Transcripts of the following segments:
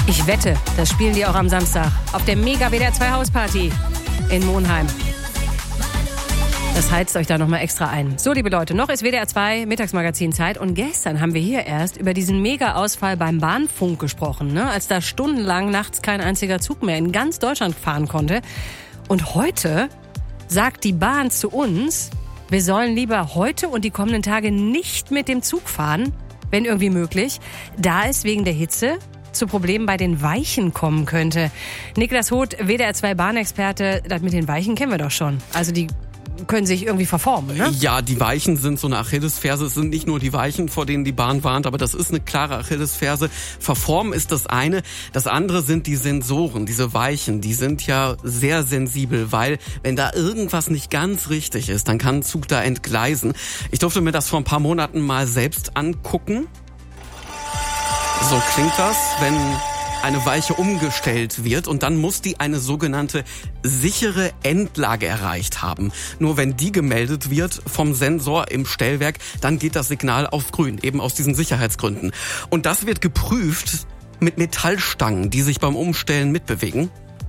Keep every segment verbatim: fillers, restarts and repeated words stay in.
Ich wette, das spielen die auch am Samstag auf der Mega W D R zwei Hausparty in Monheim. Das heizt euch da nochmal extra ein. So, liebe Leute, noch ist W D R zwei Mittagsmagazin Zeit. Und gestern haben wir hier erst über diesen Mega-Ausfall beim Bahnfunk gesprochen, ne? Als da stundenlang nachts kein einziger Zug mehr in ganz Deutschland fahren konnte. Und heute sagt die Bahn zu uns, wir sollen lieber heute und die kommenden Tage nicht mit dem Zug fahren, wenn irgendwie möglich, da es wegen der Hitze zu Problemen bei den Weichen kommen könnte. Niklas Hoth, W D R zwei Bahnexperte, das mit den Weichen kennen wir doch schon. Also die können sich irgendwie verformen, ne? Ja, die Weichen sind so eine Achillesferse. Es sind nicht nur die Weichen, vor denen die Bahn warnt, aber das ist eine klare Achillesferse. Verformen ist das eine. Das andere sind die Sensoren, diese Weichen. Die sind ja sehr sensibel, weil wenn da irgendwas nicht ganz richtig ist, dann kann ein Zug da entgleisen. Ich durfte mir das vor ein paar Monaten mal selbst angucken. So klingt das, wenn eine Weiche umgestellt wird und dann muss die eine sogenannte sichere Endlage erreicht haben. Nur wenn die gemeldet wird vom Sensor im Stellwerk, dann geht das Signal auf grün, eben aus diesen Sicherheitsgründen. Und das wird geprüft mit Metallstangen, die sich beim Umstellen mitbewegen.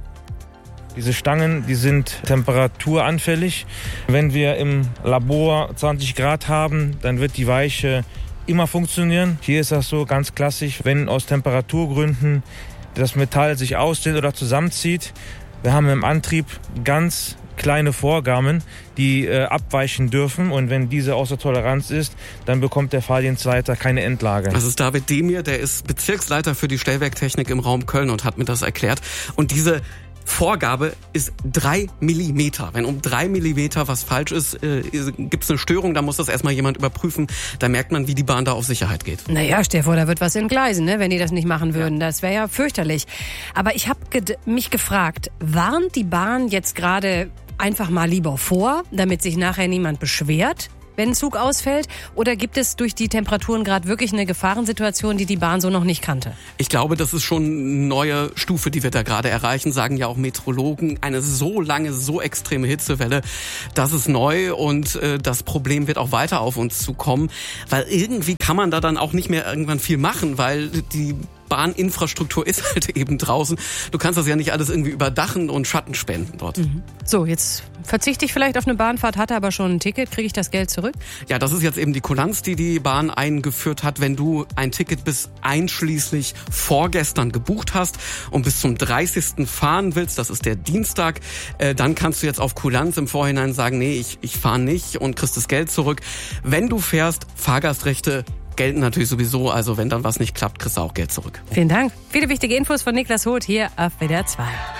Diese Stangen, die sind temperaturanfällig. Wenn wir im Labor zwanzig Grad haben, dann wird die Weiche immer funktionieren. Hier ist das so ganz klassisch, wenn aus Temperaturgründen das Metall sich ausdehnt oder zusammenzieht. Wir haben im Antrieb ganz kleine Vorgaben, die äh, abweichen dürfen. Und wenn diese außer Toleranz ist, dann bekommt der Fahrdienstleiter keine Endlage. Das ist David Demir, der ist Bezirksleiter für die Stellwerktechnik im Raum Köln und hat mir das erklärt. Und diese Vorgabe ist drei Millimeter. Wenn um drei Millimeter was falsch ist, äh, gibt es eine Störung, dann muss das erstmal jemand überprüfen. Da merkt man, wie die Bahn da auf Sicherheit geht. Naja, stell dir vor, da wird was entgleisen, ne, wenn die das nicht machen würden. Ja. Das wäre ja fürchterlich. Aber ich habe ge- mich gefragt, warnt die Bahn jetzt gerade einfach mal lieber vor, damit sich nachher niemand beschwert, wenn ein Zug ausfällt? Oder gibt es durch die Temperaturen gerade wirklich eine Gefahrensituation, die die Bahn so noch nicht kannte? Ich glaube, das ist schon eine neue Stufe, die wir da gerade erreichen, sagen ja auch Meteorologen. Eine so lange, so extreme Hitzewelle, das ist neu und äh, das Problem wird auch weiter auf uns zukommen. Weil irgendwie kann man da dann auch nicht mehr irgendwann viel machen, weil die Bahninfrastruktur ist halt eben draußen. Du kannst das ja nicht alles irgendwie überdachen und Schatten spenden dort. Mhm. So, jetzt verzichte ich vielleicht auf eine Bahnfahrt, hatte aber schon ein Ticket. Kriege ich das Geld zurück? Ja, das ist jetzt eben die Kulanz, die die Bahn eingeführt hat. Wenn du ein Ticket bis einschließlich vorgestern gebucht hast und bis zum dreißigsten fahren willst, das ist der Dienstag, äh, dann kannst du jetzt auf Kulanz im Vorhinein sagen, nee, ich, ich fahre nicht und kriegst das Geld zurück. Wenn du fährst, Fahrgastrechte gelten natürlich sowieso, also wenn dann was nicht klappt, kriegst du auch Geld zurück. Vielen Dank. Viele wichtige Infos von Niklas Hoth hier auf W D R zwei.